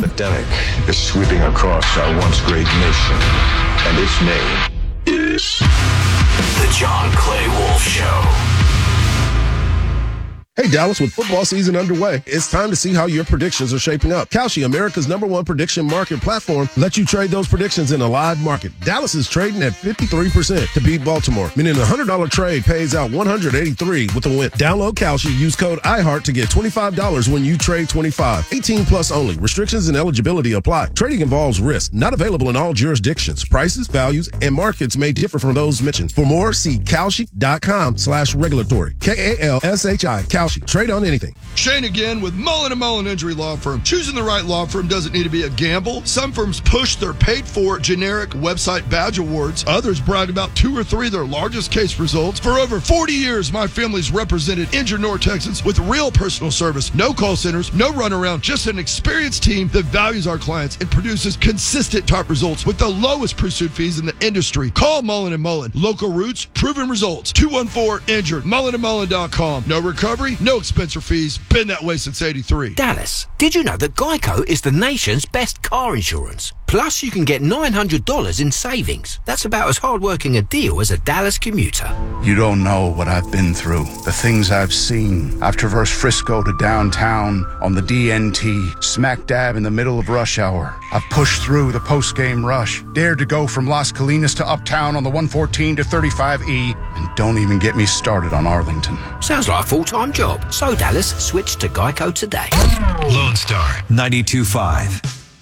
epidemic is sweeping across our once great nation, and its name is The John Clay Wolf Show. Hey, Dallas, with football season underway, it's time to see how your predictions are shaping up. Kalshi, America's #1 prediction market platform, lets you trade those predictions in a live market. Dallas is trading at 53% to beat Baltimore, meaning a $100 trade pays out $183 with a win. Download Kalshi, use code iHeart to get $25 when you trade 25. 18 plus only. Restrictions and eligibility apply. Trading involves risk. Not available in all jurisdictions. Prices, values, and markets may differ from those mentioned. For more, see Kalshi.com/regulatory. KALSHI. Kalshi. Trade on anything. Shane again with Mullen & Mullen Injury Law Firm. Choosing the right law firm doesn't need to be a gamble. Some firms push their paid-for generic website badge awards. Others brag about 2 or 3 of their largest case results. For over 40 years, my family's represented injured North Texans with real personal service. No call centers, no runaround, just an experienced team that values our clients and produces consistent top results with the lowest pursuit fees in the industry. Call Mullen & Mullen. Local roots, proven results. 214-INJURED. MullenandMullen.com. No recovery, no expense or fees. Been that way since 83. Dallas, did you know that Geico is the nation's best car insurance? Plus, you can get $900 in savings. That's about as hard-working a deal as a Dallas commuter. You don't know what I've been through, the things I've seen. I've traversed Frisco to downtown on the DNT, smack dab in the middle of rush hour. I've pushed through the post-game rush, dared to go from Las Colinas to Uptown on the 114 to 35E, and don't even get me started on Arlington. Sounds like a full-time job. So, Dallas, switch to Geico today. Lone Star 92.5.